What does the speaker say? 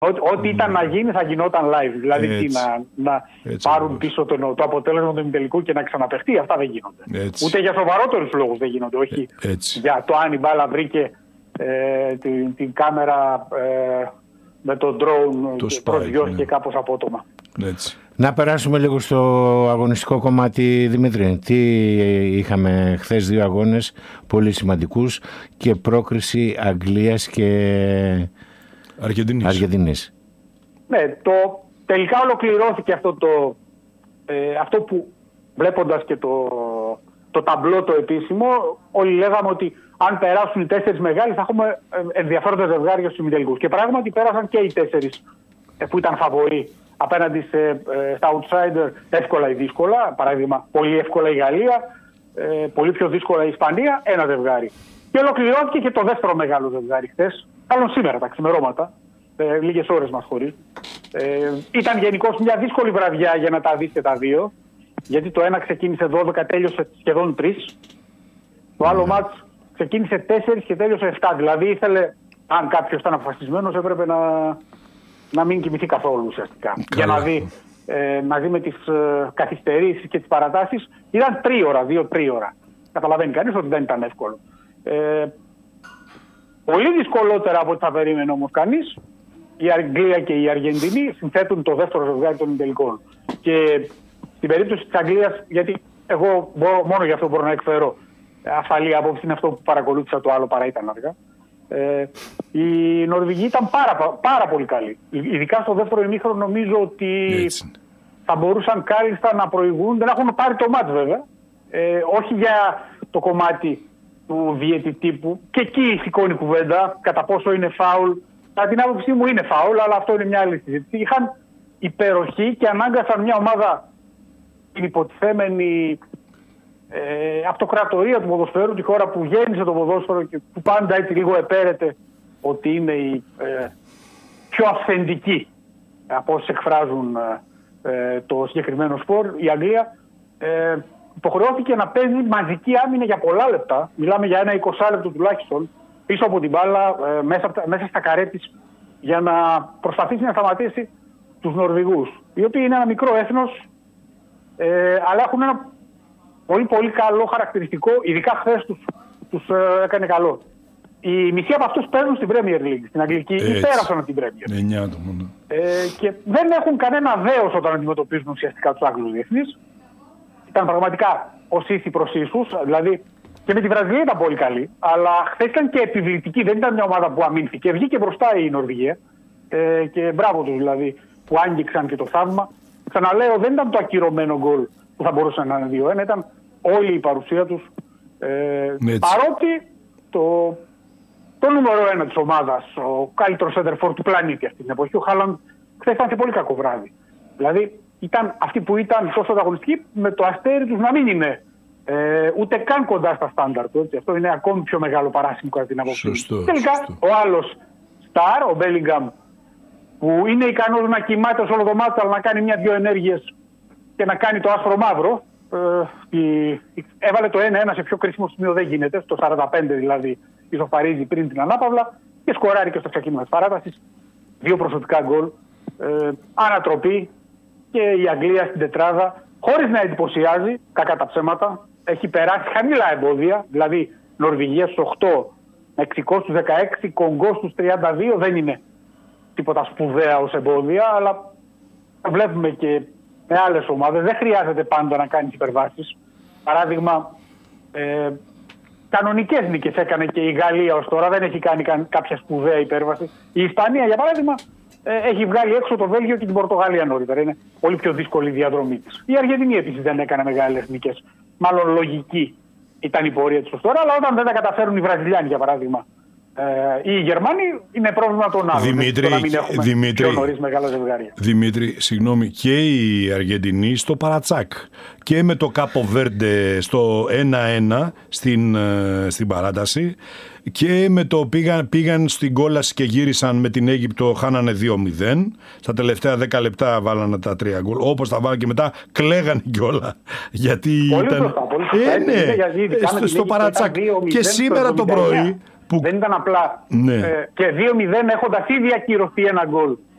Ό,τι ήταν να γίνει θα γινόταν live. Δηλαδή να πάρουν πίσω το αποτέλεσμα του ημιτελικού και να ξαναπαιχτεί. Αυτά δεν γίνονται. Ούτε για σοβαρότερους λόγους δεν γίνονται. Όχι για το αν η μπάλα βρήκε την κάμερα με το drone και προσγειώθηκε κάπως απότομα. Έτσι. Να περάσουμε λίγο στο αγωνιστικό κομμάτι, Δημήτρη. Τι είχαμε χθες? 2 αγώνες πολύ σημαντικούς και πρόκριση Αγγλίας και Αργεντινής. Ναι, τελικά ολοκληρώθηκε αυτό που βλέποντας και το ταμπλό το επίσημο, όλοι λέγαμε ότι αν περάσουν οι 4 μεγάλοι θα έχουμε ενδιαφέροντα ζευγάρια στους ημιτελικούς. Και πράγματι πέρασαν και οι 4 που ήταν φαβοροί απέναντι στα outsider, εύκολα ή δύσκολα. Παράδειγμα, πολύ εύκολα η Γαλλία, πολύ πιο δύσκολα η Ισπανία, ένα ζευγάρι. Και ολοκληρώθηκε και το δεύτερο μεγάλο ζευγάρι χθες, μάλλον σήμερα τα ξημερώματα, λίγες ώρες μας χωρίς. Ήταν γενικώς μια δύσκολη βραδιά για να τα δεις και τα δύο, γιατί το ένα ξεκίνησε 12, τέλειωσε σχεδόν 3. Το άλλο μάτς ξεκίνησε 4 και τέλειωσε 7. Δηλαδή ήθελε, αν κάποιος ήταν αποφασισμένος, έπρεπε να μην κοιμηθεί καθόλου ουσιαστικά. Για να δει, μαζί με τις καθυστερήσεις και τις παρατάσεις, ήταν 3 ώρα, 2-3 ώρα. Καταλαβαίνει κανείς ότι δεν ήταν εύκολο. Πολύ δυσκολότερα από ό,τι θα περίμενε όμως κανείς, η Αγγλία και η Αργεντινή συνθέτουν το δεύτερο ζευγάρι των ημιτελικών. Και στην περίπτωση της Αγγλίας, γιατί εγώ μόνο γι' αυτό μπορώ να εκφέρω ασφαλή άποψη, είναι αυτό που παρακολούθησα, το άλλο παρά ήταν αργά. Οι Νορβηγοί ήταν πάρα πολύ καλοί. Ειδικά στο δεύτερο ημίχρονο νομίζω ότι θα μπορούσαν κάλλιστα να προηγούν. Δεν έχουν πάρει το μάτς βέβαια. Όχι για το κομμάτι του διαιτητή που και εκεί σηκώνει κουβέντα κατά πόσο είναι φάουλ. Κατά την άποψή μου είναι φάουλ, αλλά αυτό είναι μια άλλη συζήτηση. Είχαν υπεροχή και ανάγκασαν μια ομάδα την υποτιθέμενη αυτοκρατορία του ποδοσφαίρου, τη χώρα που γέννησε το ποδόσφαιρο και που πάντα έτσι λίγο επέρεται ότι είναι η πιο αυθεντική από όσοι εκφράζουν το συγκεκριμένο σπορ, η Αγγλία υποχρεώθηκε να παίζει μαζική άμυνα για πολλά λεπτά. Μιλάμε για ένα 20 λεπτό τουλάχιστον πίσω από την μπάλα, μέσα στα καρέ της, για να προσπαθήσει να σταματήσει τους Νορβηγούς, οι οποίοι είναι ένα μικρό έθνος, αλλά έχουν ένα πολύ πολύ καλό χαρακτηριστικό, ειδικά χθες τους έκανε καλό. Οι μισοί από αυτούς παίζουν στην Premier League, στην Αγγλική, ή πέρασαν από την Premier League. Και δεν έχουν κανένα δέος όταν αντιμετωπίζουν ουσιαστικά τους Άγγλους διεθνείς. Ήταν πραγματικά ως ήθη προς ίσους, δηλαδή και με τη Βραζιλία ήταν πολύ καλή, αλλά χθες ήταν και επιβλητική, δεν ήταν μια ομάδα που αμήνθηκε. Βγήκε μπροστά η Νορβηγία και μπράβο τους δηλαδή που άγγιξαν και το θαύμα. Ξαναλέω, δεν ήταν το ακυρωμένο γκολ που θα μπορούσε να είναι 2-1, ήταν όλη η παρουσία τους. Παρότι το νούμερο 1 της ομάδας, ο καλύτερος σέντερφορ του πλανήτη αυτή την εποχή, ο Χάλαντ, χθες ήταν σε πολύ κακό βράδυ. Δηλαδή ήταν αυτοί που ήταν τόσο ανταγωνιστικοί, με το αστέρι τους να μην είναι ούτε καν κοντά στα στάνταρ του. Αυτό είναι ακόμη πιο μεγάλο παράσημο κατά την άποψή. Τελικά ο άλλος Σταρ, ο Μπέλιγκαμ, που είναι ικανός να κοιμάται σε όλο το μάτσο, αλλά να κάνει μια-δυο ενέργειες και να κάνει το άσπρο μαύρο. Έβαλε το 1-1 σε πιο κρίσιμο σημείο, δεν γίνεται. Στο 45 δηλαδή ισοφαρίζει πριν την ανάπαυλα και σκοράρει και στο ξεκίνημα της παράτασης. 2 προσωπικά γκολ. Ανατροπή και η Αγγλία στην τετράδα, χωρίς να εντυπωσιάζει, κακά τα ψέματα. Έχει περάσει χαμηλά εμπόδια, δηλαδή Νορβηγία στους 8, Μεξικό στους 16, Κονγκό στους 32, δεν είναι τίποτα σπουδαία ως εμπόδια, αλλά βλέπουμε και με άλλες ομάδες. Δεν χρειάζεται πάντα να κάνεις υπερβάσεις. Παράδειγμα, κανονικές νίκες έκανε και η Γαλλία ως τώρα, δεν έχει κάνει κάποια σπουδαία υπέρβαση. Η Ισπανία, για παράδειγμα, έχει βγάλει έξω το Βέλγιο και την Πορτογαλία νωρίτερα. Είναι πολύ πιο δύσκολη η διαδρομή της. Η Αργεντινή επίσης δεν έκανε μεγάλες νίκες. Μάλλον λογική ήταν η πορεία της ως τώρα, αλλά όταν δεν τα καταφέρουν οι Βραζιλιάνοι, για παράδειγμα, ή οι Γερμανοί, είναι πρόβλημα των άλλων. Δημήτρη, πιο νωρίς μεγάλα ζευγάρια. Δημήτρη, συγγνώμη, και η Αργεντινή στο παρατσάκ και με το Κάπο Βέρντε στο 1-1 στην παράταση και με το πήγαν στην κόλαση και γύρισαν με την Αίγυπτο, χάνανε 2-0. Στα τελευταία 10 λεπτά βάλανε τα 3 γκολ. Όπως τα βάλανε και μετά, κλαίγανε κιόλα. Γιατί πολύ ήταν. Σωστά, πολύ σωστά. Στο παρατσάκ. Και σήμερα το πρωί. Δεν ήταν απλά. Ναι. Και 2-0 έχοντας ήδη ακυρωθεί ένα γκολ